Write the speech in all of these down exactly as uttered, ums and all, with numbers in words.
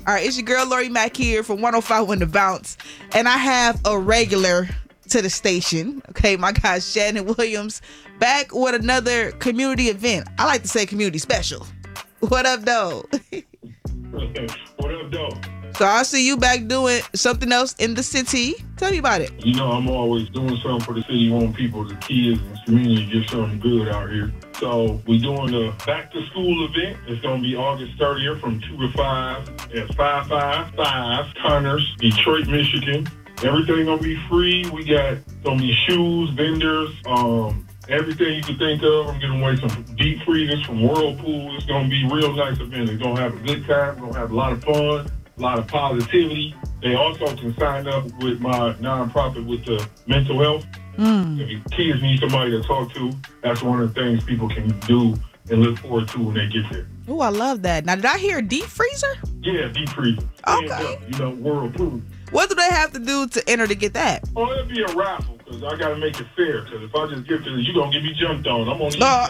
All right, it's your girl Lori Mack here from one oh five When the Bounce, and I have a regular to the station. Okay, my guy Shannon Williams back with another community event. I like to say community special. What up, though? What up, though? So I see you back doing something else in the city. Tell me about it. You know, I'm always doing something for the city. Want people, the kids, and the community to get something good out here. So we're doing a back to school event. It's going to be August thirtieth from two to five at five five five Connors, Detroit, Michigan. Everything going to be free. We got going to be shoes, vendors, um, everything you can think of. I'm giving away some deep freezers from Whirlpool. It's going to be a real nice event. It's going to have a good time. We're going to have a lot of fun, a lot of positivity. They also can sign up with my nonprofit with the mental health. Mm. If kids need somebody to talk to, that's one of the things people can do and look forward to when they get there. Oh, I love that. Now, did I hear a deep freezer? Yeah, deep freezer. Okay. Stand up, you know, Whirlpool. What do they have to do to enter to get that? Oh, it'll be a raffle, because I got to make it fair, because if I just give to you, you're going to get me jumped on. I'm on the Oh.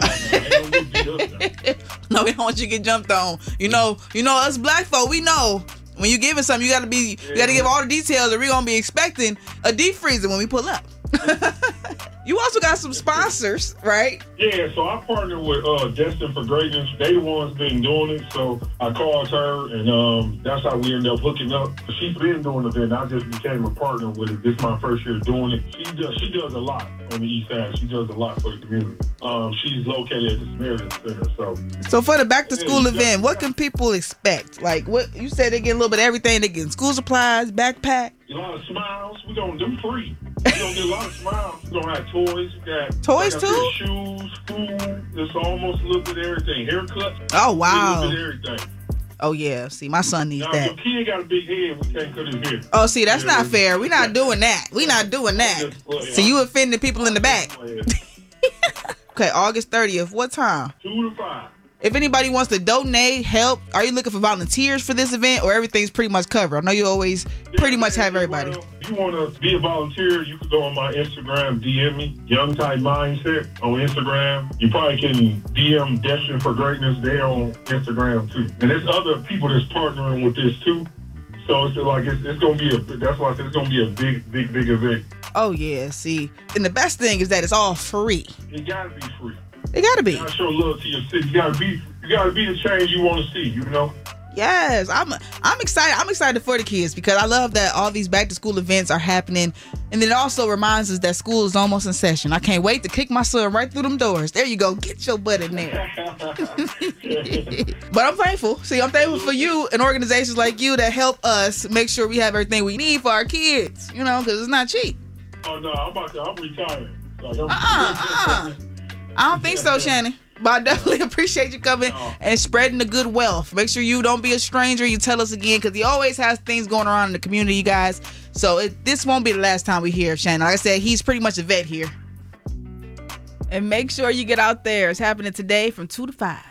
east No, we don't want you to get jumped on. You know, you know, us black folk, we know when you giving something, you got to be, you got to give all the details, or we're going to be expecting a deep freezer when we pull up. You also got some sponsors, right? Yeah, so I partnered with uh, Destined for Greatness. They the ones been doing it, so I called her, and um, that's how we ended up hooking up. She's been doing the event. I just became a partner with it. This is my first year doing it. She does she does a lot on the east side. She does a lot for the community. Um, she's located at the Samaritan Center. So, so for the back to school yeah, event, what can people expect? Like, what you said, they get a little bit of everything. They get school supplies, backpack. A lot of smiles. We're going to do free. We're going to get a lot of smiles. We're going to have toys. We got Toys, like I too? said, shoes, food. It's almost a little bit of everything. Haircuts. Oh, wow. A little bit of everything. Oh, yeah. See, my son needs Now, that. if your kid got a big head, we can't cut his hair. Oh, see, that's Yeah, not fair. We're not doing that. We're not doing that. See, you offending people in the back. Okay, August thirtieth. What time? Two to five. If anybody wants to donate, help, are you looking for volunteers for this event, or everything's pretty much covered? I know you always pretty much have everybody. Well, if you want to be a volunteer, you can go on my Instagram, D M me, Young Type Mindset on Instagram. You probably can D M Destined for Greatness there on Instagram too. And there's other people that's partnering with this too. So it's like it's, it's gonna be a. That's why I said it's gonna be a big, big, big event. Oh yeah, see, and the best thing is that it's all free. It gotta be free. It gotta be. You gotta show love to your city. You gotta be. You gotta be the change you want to see. You know. Yes, I'm I'm excited. I'm excited for the kids because I love that all these back to school events are happening. And then it also reminds us that school is almost in session. I can't wait to kick my son right through them doors. There you go. Get your butt in there. But I'm thankful. See, I'm thankful for you and organizations like you that help us make sure we have everything we need for our kids, you know, because it's not cheap. Oh, no, I'm about to, I'm retiring. Like, I'm, Uh-uh, uh-uh. I don't think so, Shannon. But I definitely appreciate you coming and spreading the good wealth. Make sure you don't be a stranger. You tell us again, because he always has things going on in the community, you guys. So it, this won't be the last time we hear of Shannon. Like I said, he's pretty much a vet here. And make sure you get out there. It's happening today from two to five.